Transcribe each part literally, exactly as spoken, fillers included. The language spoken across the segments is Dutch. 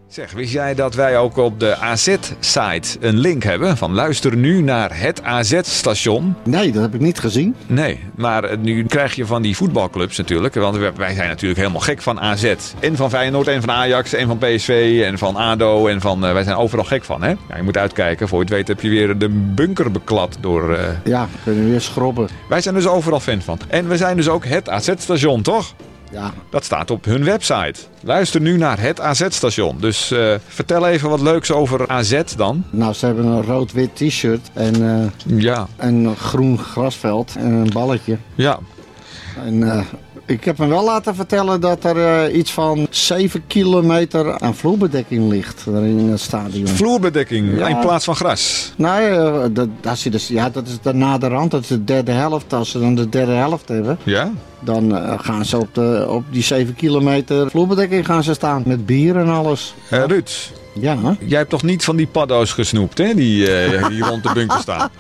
Zeg, wist jij dat wij ook op de A Z-site een link hebben van luister nu naar het A Z-station? Nee, dat heb ik niet gezien. Nee, maar nu krijg je van die voetbalclubs natuurlijk, want wij zijn natuurlijk helemaal gek van A Z. En van Feyenoord, en van Ajax, en van P S V, en van A D O, en van, uh, wij zijn overal gek van, hè? Ja, je moet uitkijken, voor je het weet heb je weer de bunker beklad door... Uh... Ja, kunnen we weer schrobben. Wij zijn dus overal fan van. En we zijn dus ook het A Z-station, toch? Ja. Dat staat op hun website. Luister nu naar het A Z-station. Dus uh, vertel even wat leuks over A Z dan. Nou, ze hebben een rood-wit t-shirt en uh, ja. een groen grasveld en een balletje. Ja. En uh, ik heb hem wel laten vertellen dat er uh, iets van zeven kilometer aan vloerbedekking ligt in het stadion. Vloerbedekking, ja. In plaats van gras? Nee, uh, dat, als je dus, ja, dat is de naderhand, dat is de derde helft. Als ze dan de derde helft hebben, ja? dan uh, gaan ze op, de, op die zeven kilometer vloerbedekking gaan ze staan met bier en alles. Uh, Ruud, ja, hè? Jij hebt toch niet van die paddo's gesnoept, hè? Die, uh, die rond de bunker staan.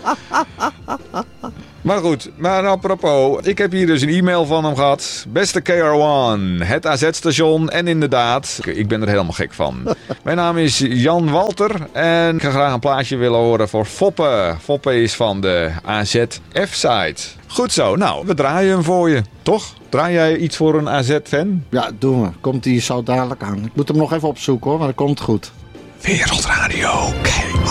Maar goed, maar apropos, ik heb hier dus een e-mail van hem gehad. Beste K R één, het A Z-station en inderdaad, ik ben er helemaal gek van. Mijn naam is Jan Walter en ik ga graag een plaatje willen horen voor Foppe. Foppe is van de A Z F-site. Goed zo, nou, we draaien hem voor je, toch? Draai jij iets voor een A Z-fan? Ja, doen we. Komt die zo dadelijk aan. Ik moet hem nog even opzoeken hoor, maar dat komt goed. Wereldradio K